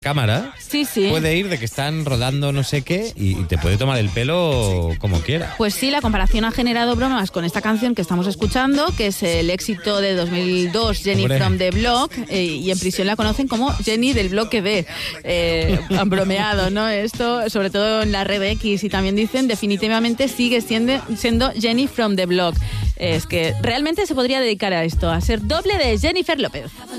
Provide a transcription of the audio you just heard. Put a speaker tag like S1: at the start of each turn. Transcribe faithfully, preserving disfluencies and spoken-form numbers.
S1: cámara
S2: Sí, sí.
S1: puede ir de que están rodando no sé qué y, y te puede tomar el pelo como quiera.
S2: Pues sí, la comparación ha generado bromas con esta canción que estamos escuchando, que es el éxito de dos mil dos, Jenny
S1: Hombre.
S2: from the Block, eh, y en prisión la conocen como Jenny del bloque B. Eh, han bromeado, ¿no? Esto, sobre todo en la red X, y también dicen definitivamente sigue siendo, siendo Jenny from the Block. Es que realmente se podría dedicar a esto, a ser doble de Jennifer López.